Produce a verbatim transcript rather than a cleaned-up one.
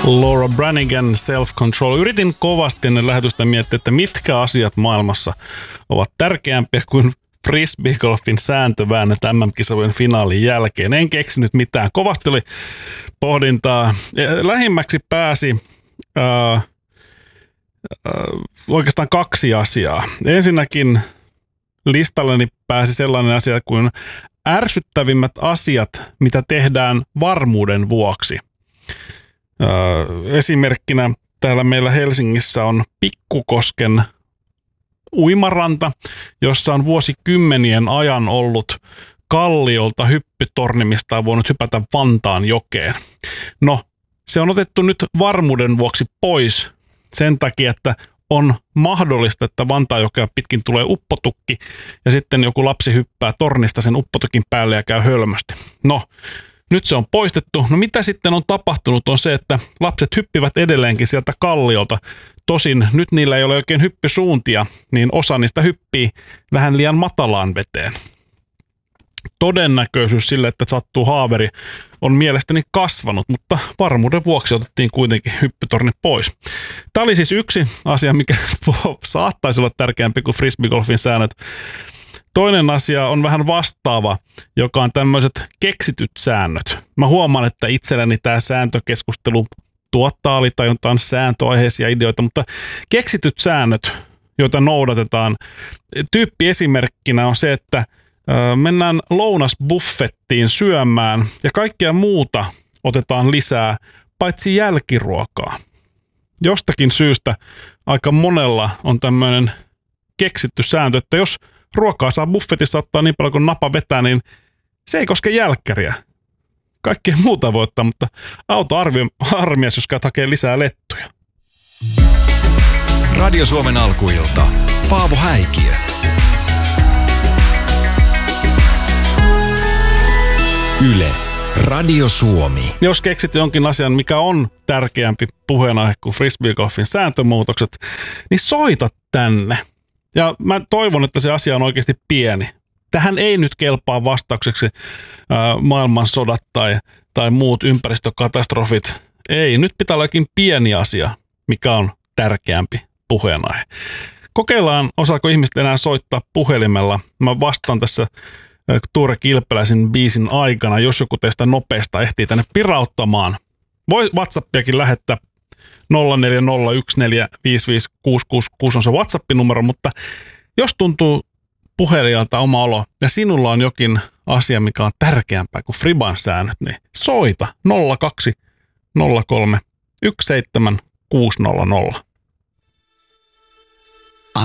Laura Branigan, Self-Control. Yritin kovasti ennen lähetystä miettiä, että mitkä asiat maailmassa ovat tärkeämpiä kuin frisbeegolfin sääntöväännöt M M-kisojen finaalin jälkeen. En keksinyt mitään. Kovasti oli pohdintaa. Lähimmäksi pääsi ää, ää, oikeastaan kaksi asiaa. Ensinnäkin listalleni pääsi sellainen asia kuin ärsyttävimmät asiat, mitä tehdään varmuuden vuoksi. Esimerkkinä täällä meillä Helsingissä on Pikkukosken uimaranta, jossa on vuosikymmenien ajan ollut kalliolta hyppytorni, mistä on voinut hypätä Vantaan jokeen. No, se on otettu nyt varmuuden vuoksi pois sen takia, että on mahdollista, että Vantaanjokea pitkin tulee uppotukki ja sitten joku lapsi hyppää tornista sen uppotukin päälle ja käy hölmösti. No, nyt se on poistettu. No mitä sitten on tapahtunut on se, että lapset hyppivät edelleenkin sieltä kalliolta. Tosin nyt niillä ei ole oikein hyppysuuntia, niin osa niistä hyppii vähän liian matalaan veteen. Todennäköisyys sille, että sattuu haaveri, on mielestäni kasvanut, mutta varmuuden vuoksi otettiin kuitenkin hyppytorni pois. Tämä oli siis yksi asia, mikä saattaisi olla tärkeämpi kuin frisbeegolfin säännöt. Toinen asia on vähän vastaava, joka on tämmöiset keksityt säännöt. Mä huomaan, että itselleni tämä sääntökeskustelu tuottaa alitajuntaan sääntöaiheisia ideoita, mutta keksityt säännöt, joita noudatetaan, tyyppi esimerkkinä on se, että mennään lounasbuffettiin syömään ja kaikkea muuta otetaan lisää, paitsi jälkiruokaa. Jostakin syystä aika monella on tämmöinen keksitty sääntö, että jos ruokaa saa buffetissa ottaa niin paljon kuin napa vetää, niin se ei koske jälkkäriä. Kaikkea muuta voi ottaa, mutta autoarmias, jos käyt hakee lisää lettuja. Radio Suomen alkuilta. Paavo Häikiö. Yle. Radio Suomi. Jos keksit jonkin asian, mikä on tärkeämpi puheenaihe kuin frisbeegolfin sääntömuutokset, niin soita tänne. Ja mä toivon, että se asia on oikeasti pieni. Tähän ei nyt kelpaa vastaukseksi ää, maailmansodat tai, tai muut ympäristökatastrofit. Ei, nyt pitää olla jokin pieni asia, mikä on tärkeämpi puheenaihe. Kokeillaan, osaako ihmiset enää soittaa puhelimella. Mä vastaan tässä Tuure Kilpeläisen biisin aikana, jos joku teistä nopeasta ehtii tänne pirauttamaan. Voi WhatsAppiakin lähettää. nolla neljä nolla yksi neljä viisi viisi kuusi kuusi kuusi on se WhatsApp-numero, mutta jos tuntuu puhelijalta oma olo ja sinulla on jokin asia, mikä on tärkeämpää kuin Friban säännöt, niin soita nolla kaksi nolla kolme yksi seitsemän kuusi nolla nolla.